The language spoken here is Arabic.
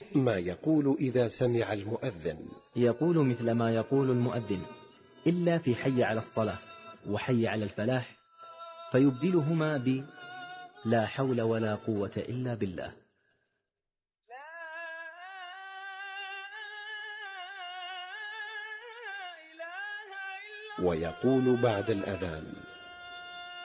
ما يقول إذا سمع المؤذن؟ يقول مثل ما يقول المؤذن، إلا في حي على الصلاة وحي على الفلاح، فيبدلهما ب لا حول ولا قوة إلا بالله. ويقول بعد الأذان: